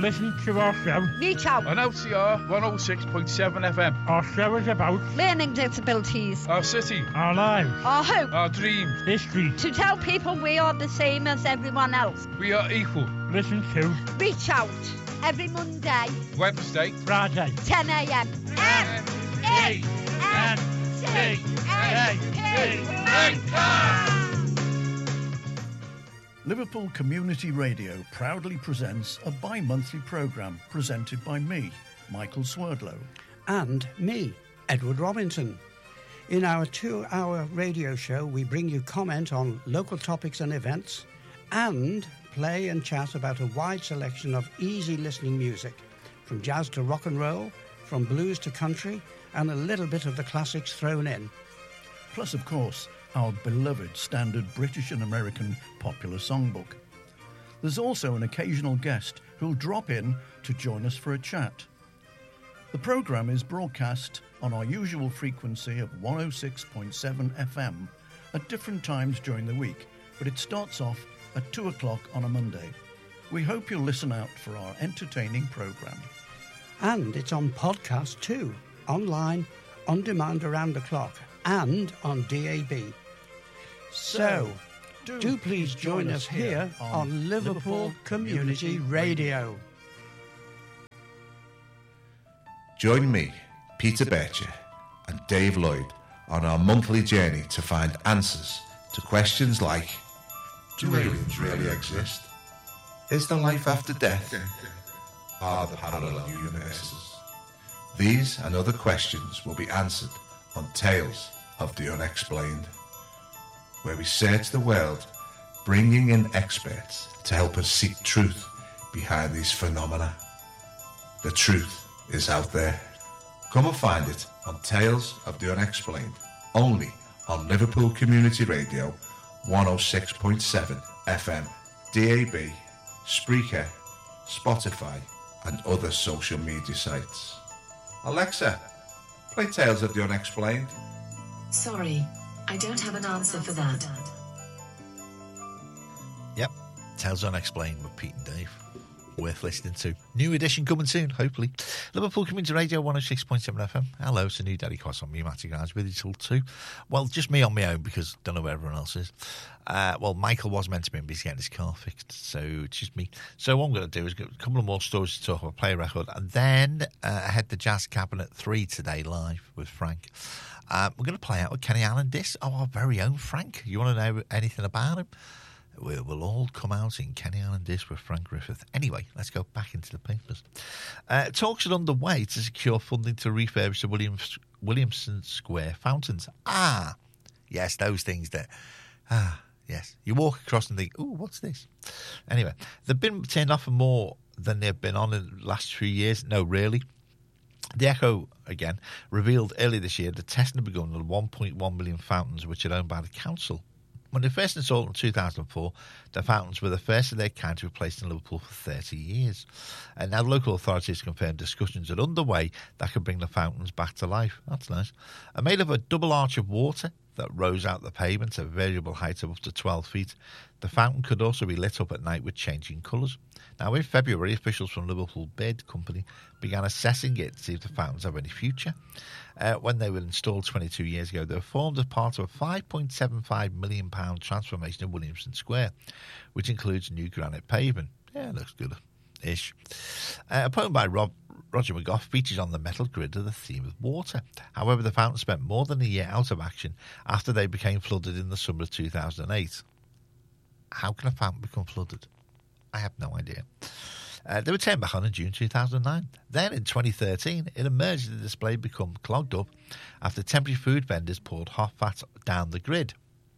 Listen to our show. Reach out. On LCR 106.7 FM. Our show is about learning disabilities. Our city. Our lives. Our hope. Our dreams. History. To tell people we are the same as everyone else. We are equal. Listen to Reach Out. Every Monday. Wednesday. Friday. 10 a.m. Liverpool Community Radio proudly presents a bi-monthly programme presented by me, Michael Swerdlow. And me, Edward Robinson. In our 2-hour radio show, we bring you comment on local topics and events and play and chat about a wide selection of easy listening music, from jazz to rock and roll, from blues to country, and a little bit of the classics thrown in. Plus, of course, our beloved standard British and American popular songbook. There's also an occasional guest who'll drop in to join us for a chat. The programme is broadcast on our usual frequency of 106.7 FM at different times during the week, but it starts off at 2 o'clock on a Monday. We hope you'll listen out for our entertaining programme. And it's on podcast too, online, on demand around the clock, and on DAB. So, do please join us here on Liverpool Community Radio. Join me, Peter Bircher, and Dave Lloyd on our monthly journey to find answers to questions like: do aliens really exist? Is there life after death? Are there parallel universes? These and other questions will be answered on Tales of the Unexplained, where we search the world, bringing in experts to help us seek truth behind these phenomena. The truth is out there. Come and find it on Tales of the Unexplained, only on Liverpool Community Radio 106.7 FM, DAB, Spreaker, Spotify, and other social media sites. Alexa, play Tales of the Unexplained. Sorry, I don't have an answer for that. Yep, Tales Unexplained with Pete and Dave. Worth listening to. New edition coming soon, hopefully. Liverpool Community Radio 106.7 FM. Hello, it's a new Daddy Cross on me, Matty guys, with you till 2. Well, just me on my own because I don't know where everyone else is. Well, Michael was meant to be in, but he's getting his car fixed, so it's just me. So what I'm going to do is get a couple of more stories to talk about, play a record, and then I head to Jazz Cabinet 3 today live with Frank. We're going to play out with Kenny Allen Disc. Oh, our very own Frank. You want to know anything about him? We'll all come out in Kenny Allen Disc with Frank Griffith. Anyway, let's go back into the papers. Talks are underway to secure funding to refurbish the Williamson Square fountains. Yes, those things that... yes. You walk across and think, ooh, what's this? Anyway, they've been turned off for more than they've been on in the last few years. No, really. The Echo, again, revealed earlier this year that testing had begun on 1.1 million fountains which are owned by the council. When they first installed in 2004, the fountains were the first of their kind to be placed in Liverpool for 30 years. And now local authorities confirmed discussions are underway that could bring the fountains back to life. That's nice. Made of a double arch of water that rose out the pavement at a variable height of up to 12 feet, the fountain could also be lit up at night with changing colours. Now, in February, officials from Liverpool Bed Company began assessing it to see if the fountains have any future. When they were installed 22 years ago, they were formed as part of a £5.75 million transformation of Williamson Square, which includes new granite pavement. Yeah, looks good-ish. A poem by Roger McGough features on the metal grid of the theme of water. However, the fountain spent more than a year out of action after they became flooded in the summer of 2008. How can a fountain become flooded? I have no idea. They were turned back on in June 2009. Then, in 2013, it emerged that the display had become clogged up after temporary food vendors poured hot fat down the grid.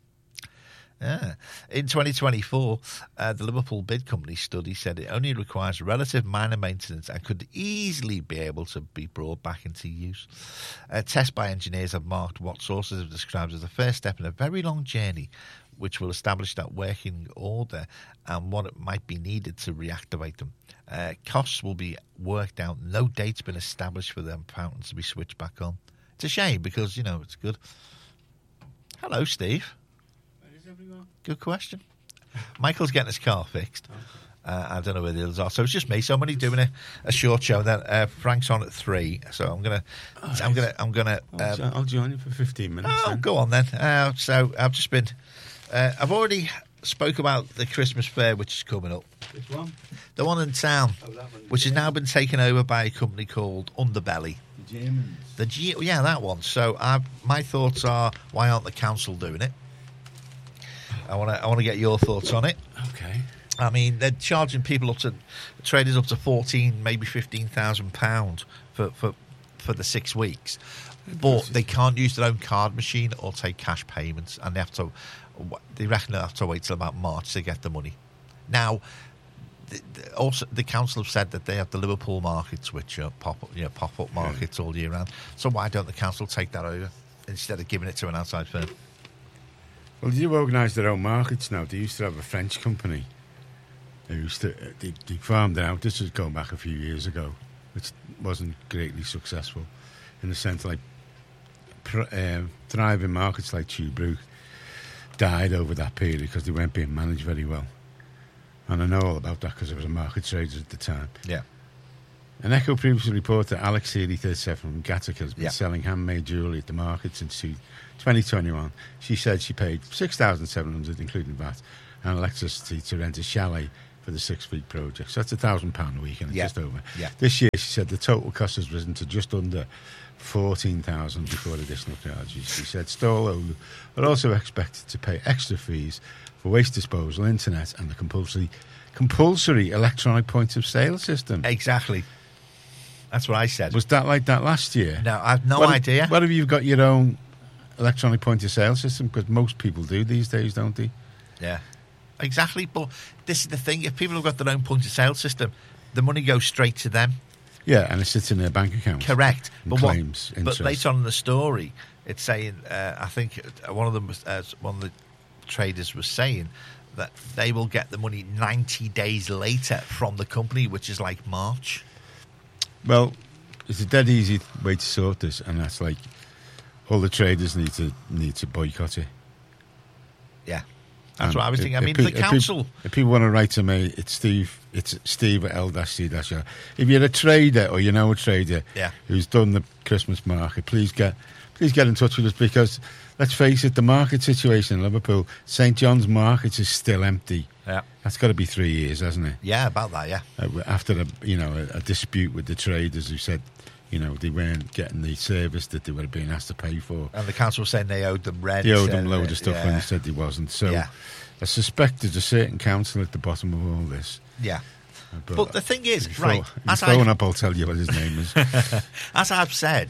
In 2024, the Liverpool Bid Company study said it only requires relative minor maintenance and could easily be able to be brought back into use. Tests by engineers have marked what sources have described as the first step in a very long journey, which will establish that working order and what it might be needed to reactivate them. Costs will be worked out. No date's been established for them fountains to be switched back on. It's a shame because, it's good. Hello, Steve. Where is everyone? Good question. Michael's getting his car fixed. I don't know where the others are. So it's just me. So I'm only doing a short show. Then Frank's on at 3. So I'm gonna. I'll join you for 15 minutes. Oh, then. go on then. So I've just been. I've already spoke about the Christmas fair, which is coming up. Which one? The one in town, which has now been taken over by a company called Underbelly. The Germans. Yeah, that one. So my thoughts are, why aren't the council doing it? I want to get your thoughts on it. Okay. I mean, they're charging people traders up to £14,000, maybe £15,000 for the 6 weeks, but they can't use their own card machine or take cash payments, and they reckon they have to wait till about March to get the money. Now, also the council have said that they have the Liverpool markets, which are pop-up markets all year round. So why don't the council take that over instead of giving it to an outside firm? Well, they do organise their own markets now. They used to have a French company. They farmed it out. This was going back a few years ago, which wasn't greatly successful in the sense like thriving markets like Tuebrook died over that period because they weren't being managed very well. And I know all about that because I was a market trader at the time. Yeah. An Echo previously reported that Alex Seeley, 37, from Gattaca, has been selling handmade jewellery at the market since 2021. She said she paid $6,700, including VAT, and electricity to rent a chalet for the 6-week project. So that's £1,000 a week, and it's just over. Yeah. This year, she said the total cost has risen to just under $14,000 before additional charges. She said stall owners are also expected to pay extra fees for waste disposal, internet, and the compulsory electronic point of sale system. Exactly. That's what I said. Was that like that last year? No, I have no idea. What if you've got your own electronic point of sale system? Because most people do these days, don't they? Yeah, exactly. But this is the thing: if people have got their own point of sale system, the money goes straight to them. Yeah, and it sits in their bank account. Correct. But claims interest. But later on in the story, it's saying, I think one of the traders was saying that they will get the money 90 days later from the company, which is like March. Well, it's a dead easy way to sort this, and that's like all the traders need to boycott it. Yeah, that's what I was thinking. I mean, the council. If people want to write to me, it's Steve. It's Steve at L-C-R. If you're a trader or you know a trader who's done the Christmas market, please get in touch with us, because let's face it, the market situation in Liverpool, St John's Market is still empty. Yeah, that's got to be 3 years, hasn't it? Yeah, about that. Yeah, after a dispute with the traders who said, they weren't getting the service that they were being asked to pay for, and the council was saying they owed them rent. They owed them loads of stuff when they said they wasn't. So I suspect there's a certain council at the bottom of all this. Yeah. But the thing is, phone up, I'll tell you what his name is. As I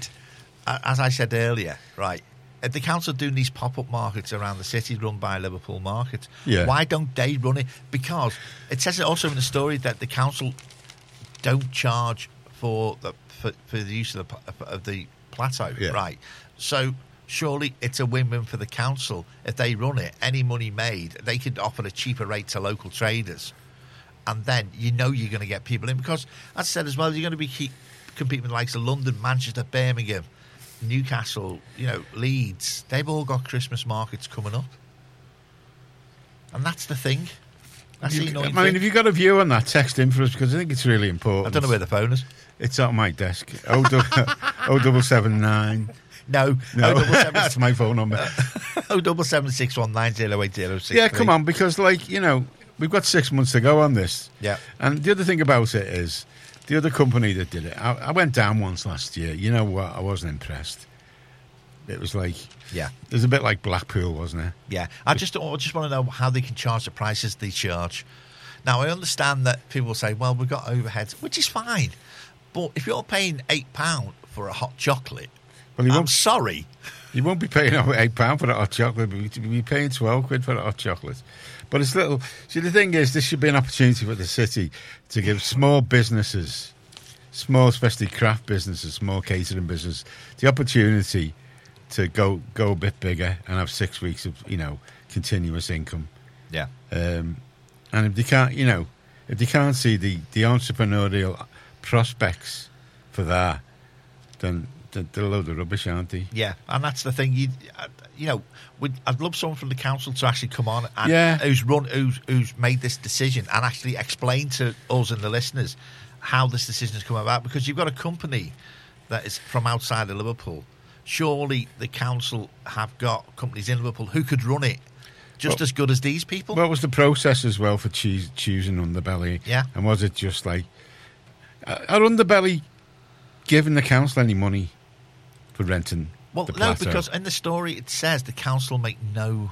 said earlier, right, the council doing these pop-up markets around the city run by Liverpool Market. Yeah. Why don't they run it? Because it says it also in the story that the council don't charge for the use of the plateau, right? So surely it's a win-win for the council if they run it. Any money made, they could offer a cheaper rate to local traders, and then you're going to get people in. Because, as I said as well, you're going to be competing with the likes of London, Manchester, Birmingham, Newcastle, Leeds. They've all got Christmas markets coming up, and that's the thing. That's the annoying thing. If you've got a view on that, text in for us, because I think it's really important. I don't know where the phone is. It's on my desk. 0779. No, that's my phone number. 07761908063. Yeah, come on, because we've got 6 months to go on this. Yeah. And the other thing about it is, the other company that did it, I went down once last year. You know what? I wasn't impressed. It was like, there's a bit like Blackpool, wasn't it? Yeah. I just want to know how they can charge the prices they charge. Now, I understand that people will say, well, we've got overheads, which is fine. But if you're paying £8 for a hot chocolate, I'm sorry. You won't be paying £8 for a hot chocolate, but you'll be paying £12 for a hot chocolate. But it's little. See, the thing is, this should be an opportunity for the city to give small businesses, especially craft businesses, small catering business, the opportunity to go a bit bigger and have 6 weeks of continuous income. Yeah. And if they can't, if they can't see the entrepreneurial prospects for that, then They're a load of rubbish, aren't they? Yeah, and that's the thing. I'd love someone from the council to actually come on and who's made this decision and actually explain to us and the listeners how this decision has come about. Because you've got a company that is from outside of Liverpool. Surely the council have got companies in Liverpool who could run it just as good as these people. What was the process as well for choosing Underbelly? Yeah, and was it just like are Underbelly giving the council any money for renting? Well, no, because in the story it says the council make no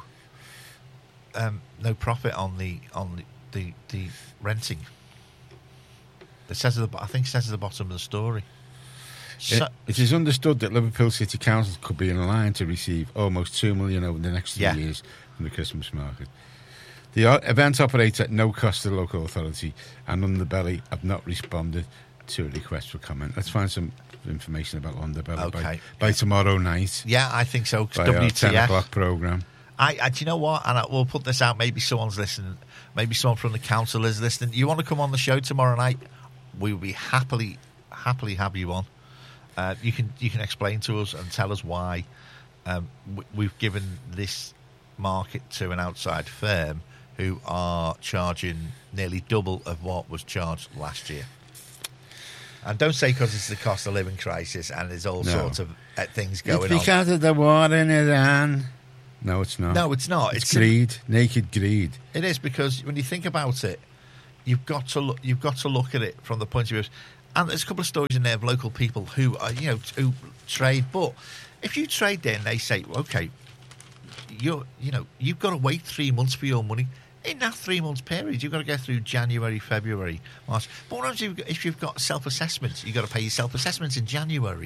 profit on the renting. It says I think it says at the bottom of the story. So, it is understood that Liverpool City Council could be in line to receive almost $2 million over the next 3 years from the Christmas market. The event operates at no cost to the local authority, and Underbelly have not responded to a request for comment. Let's find some information about Underbelly by tomorrow night. Yeah, I think so. By our 10 o'clock programme. Do you know what? And we'll put this out. Maybe someone's listening. Maybe someone from the council is listening. You want to come on the show tomorrow night? We will be happily have you on. You can explain to us and tell us why we've given this market to an outside firm who are charging nearly double of what was charged last year. And don't say because it's the cost of living crisis and there's all sorts of things going on. It's because of the war in Iran. No, it's not. No, it's not. It's greed, naked greed. It is, because when you think about it, you've got to look at it from the point of view. And there's a couple of stories in there of local people who are, who trade. But if you trade there and they say, okay, you've got to wait 3 months for your money. In that 3 months period, you've got to go through January, February, March. But what happens if you've got self-assessments? You've got to pay your self-assessments in January.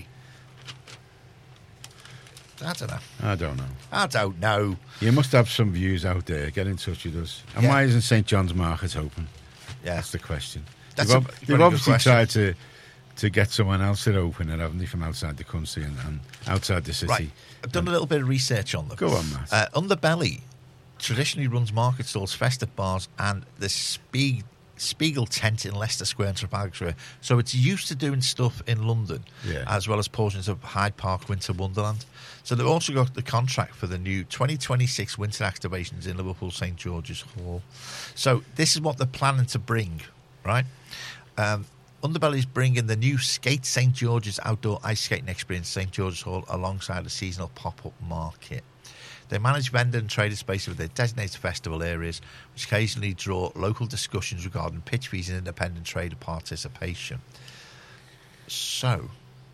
I don't know. You must have some views out there. Get in touch with us. And why isn't St John's Market open? Yeah. That's the question. They've obviously tried to get someone else to open it, haven't they, from outside the country and outside the city. Right. I've done a little bit of research on them. Go on, Matt. Underbelly traditionally runs market stalls, festive bars, and the Spiegel tent in Leicester Square and Trafalgar Square. So it's used to doing stuff in London, as well as portions of Hyde Park Winter Wonderland. So they've also got the contract for the new 2026 winter activations in Liverpool St George's Hall. So this is what they're planning to bring, right? Underbelly's bringing the new Skate St George's outdoor ice skating experience St George's Hall alongside a seasonal pop-up market. They manage vendor and trader space with their designated festival areas, which occasionally draw local discussions regarding pitch fees and independent trader participation. So,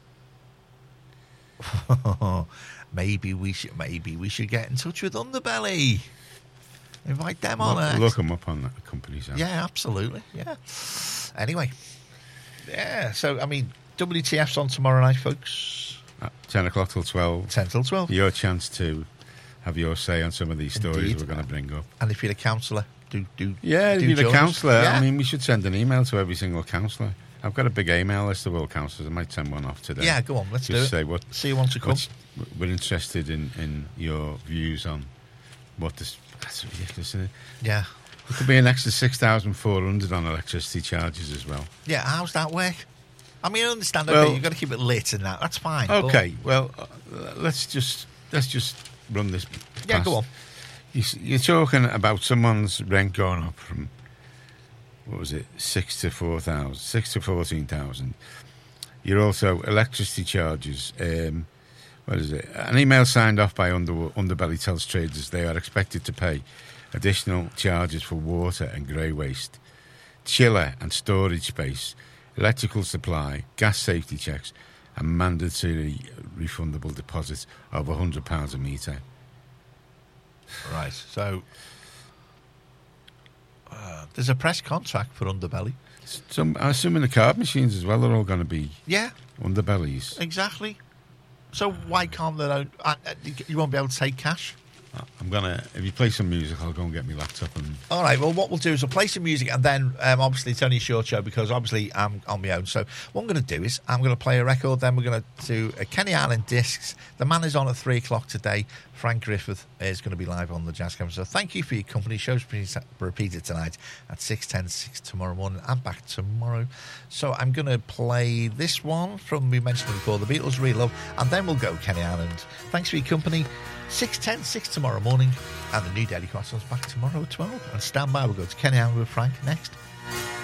maybe we should get in touch with Underbelly. Invite them on. Look them up on that company's house. Yeah, absolutely. Yeah. Anyway, so I mean, WTF's on tomorrow night, folks. 10 o'clock till 12. 10 till 12. Your chance to have your say on some of these stories Indeed. We're going to bring up. And if you're a counsellor, do if you're a counsellor, yeah. I mean, we should send an email to every single counsellor. I've got a big email list of all counsellors. I might send one off today. Yeah, go on, let's do it. Say see who wants to come. We're interested in your views on what this... That's ridiculous, isn't it? Yeah. It could be an extra 6,400 on electricity charges as well. Yeah, how's that work? I mean, I understand, you've got to keep it lit and that. That's fine. Okay, well, let's just run this past. Yeah, go on. You're talking about someone's rent going up from, what was it, 6 to 14,000. You're also electricity charges. What is it? An email signed off by Underbelly tells traders they are expected to pay additional charges for water and grey waste, chiller and storage space, electrical supply, gas safety checks, and mandatory refundable deposits of £100 a metre. Right, so there's a press contract for Underbelly. I'm assuming the card machines as well are all going to be Exactly. Underbellies. So why can't they? You won't be able to take cash. If you play some music, I'll go and get my laptop and. All right, well, what we'll do is we'll play some music, and then obviously it's only a short show because obviously I'm on my own. So what I'm going to do is I'm going to play a record, then we're going to do Kenny Island Discs. The man is on at 3 o'clock today. Frank Griffith is going to be live on the Jazz Cam. So thank you for your company. Show's repeated tonight at 6:10, 6 tomorrow morning. I'm back tomorrow. So I'm going to play this one from, we mentioned it before, the Beatles, Real Love, and then we'll go Kenny Island. Thanks for your company. 6:10, 6 tomorrow morning, and the new Daily Croissant's back tomorrow at 12. And stand by, we'll go to Kenny Island with Frank next.